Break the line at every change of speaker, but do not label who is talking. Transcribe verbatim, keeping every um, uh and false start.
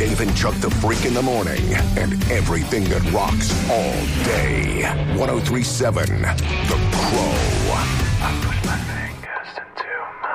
Dave and Chuck the Freak in the morning and everything that rocks all day. one oh three point seven The Crow.